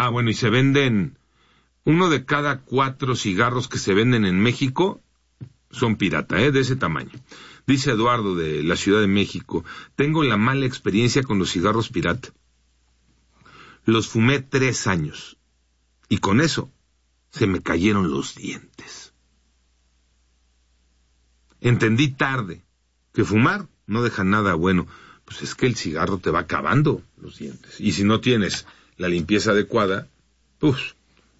Bueno, y se venden, 1 de cada 4 cigarros que se venden en México son pirata, de ese tamaño. Dice Eduardo de la Ciudad de México, tengo la mala experiencia con los cigarros pirata. Los fumé 3 años y con eso se me cayeron los dientes. Entendí tarde que fumar no deja nada bueno. Pues es que el cigarro te va acabando los dientes. Y si no tienes la limpieza adecuada, pues...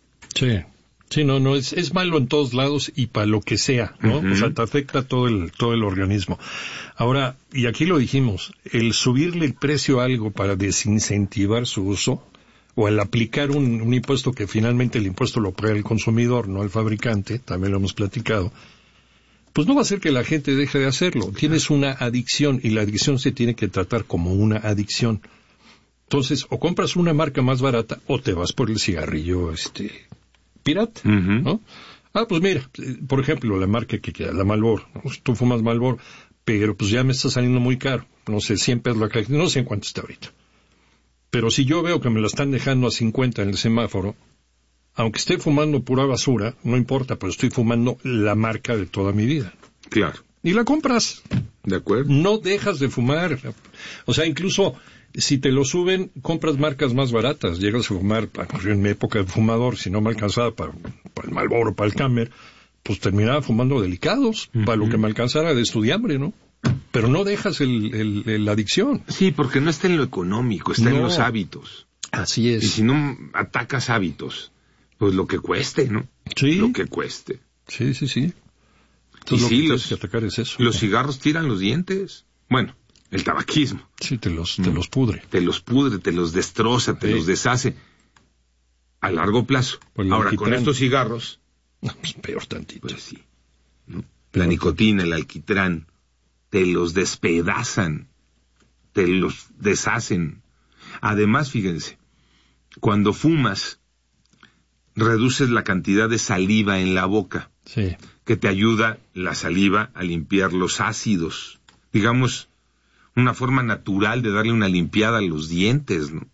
Sí, no, es malo en todos lados y para lo que sea, ¿no? Uh-huh. O sea, te afecta todo el organismo. Ahora, y aquí lo dijimos, el subirle el precio a algo para desincentivar su uso, o al aplicar un impuesto que finalmente el impuesto lo paga el consumidor, no el fabricante, también lo hemos platicado, pues no va a hacer que la gente deje de hacerlo. Tienes una adicción y la adicción se tiene que tratar como una adicción. Entonces, o compras una marca más barata o te vas por el cigarrillo pirata, uh-huh. ¿no? Pues mira, por ejemplo, la marca que queda, la Marlboro. Tú fumas Marlboro, pero pues ya me está saliendo muy caro. No sé, 100 pesos la caja, no sé en cuánto está ahorita. Pero si yo veo que me la están dejando a 50 en el semáforo, aunque esté fumando pura basura, no importa, pero estoy fumando la marca de toda mi vida. Claro. Y la compras. De acuerdo. No dejas de fumar. O sea, incluso si te lo suben, compras marcas más baratas. Llegas a fumar, en mi época de fumador, si no me alcanzaba para el Marlboro, para el Camel, pues terminaba fumando delicados, uh-huh. para lo que me alcanzara de estudiambre, ¿no? Pero no dejas la adicción. Sí, porque no está en lo económico, está en los hábitos. Así es. Y si no atacas hábitos, pues lo que cueste, ¿no? Sí. Lo que cueste. Sí. Entonces, y lo sí, que tienes que atacar es eso. Los cigarros tiran los dientes. Bueno, el tabaquismo. Sí, te los pudre. Te los pudre, te los destroza, te los deshace. A largo plazo. Pues ahora, alquitrán. Con estos cigarros... Pues peor tantito. Pues sí. ¿No? La nicotina, el alquitrán, te los despedazan, te los deshacen. Además, fíjense, cuando fumas, reduces la cantidad de saliva en la boca, sí. que te ayuda la saliva a limpiar los ácidos. Digamos, una forma natural de darle una limpiada a los dientes, ¿no?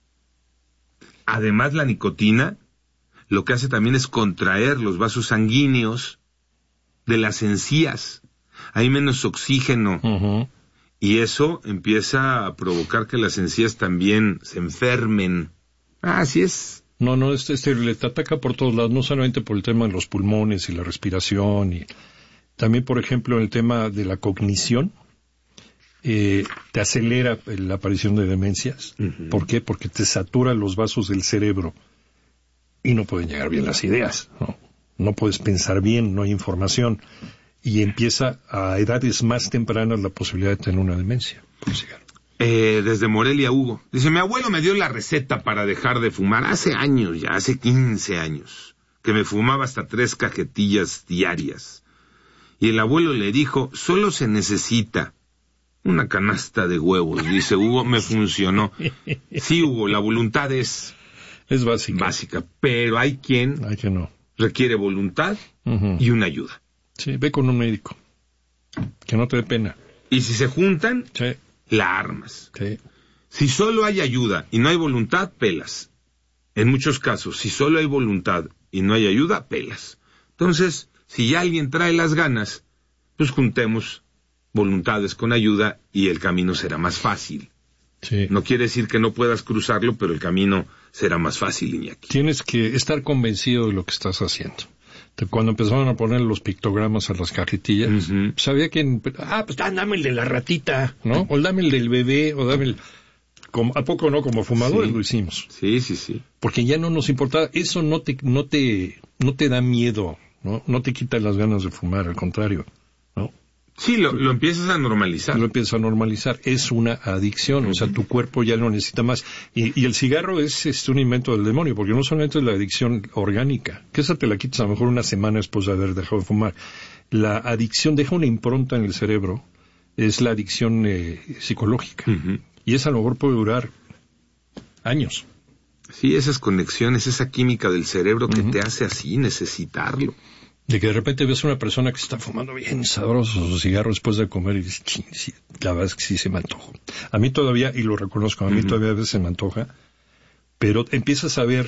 Además, la nicotina lo que hace también es contraer los vasos sanguíneos de las encías. Hay menos oxígeno. Uh-huh. Y eso empieza a provocar que las encías también se enfermen. Así es. No, le te ataca por todos lados, no solamente por el tema de los pulmones y la respiración, y también, por ejemplo, en el tema de la cognición, te acelera la aparición de demencias. Uh-huh. ¿Por qué? Porque te satura los vasos del cerebro y no pueden llegar bien las ideas, no puedes pensar bien, no hay información, y empieza a edades más tempranas la posibilidad de tener una demencia por cigarro. Desde Morelia, Hugo. Dice, mi abuelo me dio la receta para dejar de fumar hace años, ya hace 15 años, que me fumaba hasta 3 cajetillas diarias. Y el abuelo le dijo, solo se necesita una canasta de huevos. Dice, Hugo, me funcionó. Sí, Hugo, la voluntad es básica, pero hay quien no. Requiere voluntad uh-huh. y una ayuda. Sí, ve con un médico, que no te dé pena. Y si se juntan, sí. La armas. Sí. Si solo hay ayuda y no hay voluntad, pelas. En muchos casos, si solo hay voluntad y no hay ayuda, pelas. Entonces, si ya alguien trae las ganas, pues juntemos voluntades con ayuda y el camino será más fácil. Sí. No quiere decir que no puedas cruzarlo, pero el camino será más fácil, Iñaki. Tienes que estar convencido de lo que estás haciendo. Cuando empezaron a poner los pictogramas a las cajetillas, uh-huh. Sabía que, pues dame el de la ratita, ¿no? O dame el del bebé, o dame el... ¿A poco no? Como fumadores lo hicimos. Sí. Porque ya no nos importaba. Eso no te da miedo, ¿no? No te quita las ganas de fumar, al contrario, ¿no? Sí, lo empiezas a normalizar. Lo empiezas a normalizar. Es una adicción, uh-huh. O sea, tu cuerpo ya lo necesita más. Y el cigarro es un invento del demonio, porque no solamente es la adicción orgánica, que esa te la quitas a lo mejor una semana después de haber dejado de fumar. La adicción deja una impronta en el cerebro, es la adicción psicológica. Uh-huh. Y esa a lo mejor puede durar años. Sí, esas conexiones, esa química del cerebro que uh-huh. te hace así necesitarlo. De que de repente ves a una persona que está fumando bien sabroso su cigarro después de comer y dices, sí, la verdad es que sí se me antoja. A mí todavía, y lo reconozco, a mí uh-huh. todavía a veces se me antoja, pero empiezas a ver